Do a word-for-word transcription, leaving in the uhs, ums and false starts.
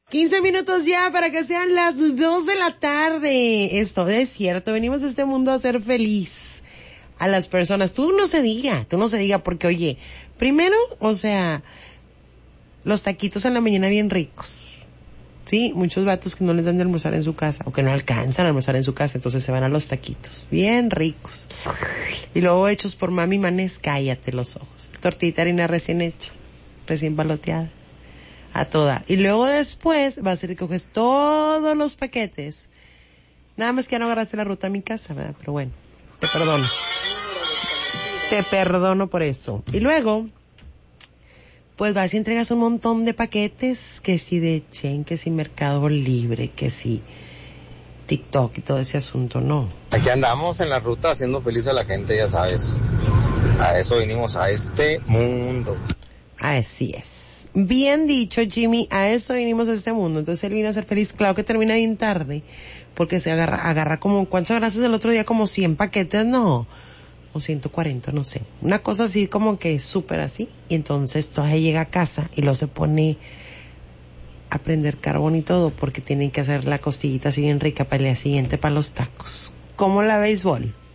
quince minutos ya para que sean las dos de la tarde. Esto es cierto, venimos a este mundo a ser feliz a las personas. Tú no se diga, tú no se diga porque, oye, primero, o sea, los taquitos en la mañana bien ricos. Sí, muchos vatos que no les dan de almorzar en su casa, o que no alcanzan a almorzar en su casa, entonces se van a los taquitos, bien ricos. Y luego hechos por mami manes, cállate los ojos. Tortita de harina recién hecha, recién baloteada, a toda. Y luego después vas a ir y coges todos los paquetes. Nada más que ya no agarraste la ruta a mi casa, ¿verdad? Pero bueno, te perdono. Te perdono por eso. Y luego, pues vas y entregas un montón de paquetes, que si de Chen, que si Mercado Libre, que si TikTok y todo ese asunto, no. Aquí andamos en la ruta haciendo feliz a la gente, ya sabes. A eso vinimos, a este mundo. Así es. Bien dicho, Jimmy, a eso vinimos a este mundo. Entonces él vino a ser feliz. Claro que termina bien tarde, porque se agarra, agarra como, ¿cuántos agarraste el otro día? Como cien paquetes, no. O ciento cuarenta, no sé. Una cosa así como que súper así. Y entonces todavía llega a casa y luego se pone a prender carbón y todo porque tienen que hacer la costillita así bien rica para el día siguiente para los tacos. ¿Cómo la béisbol?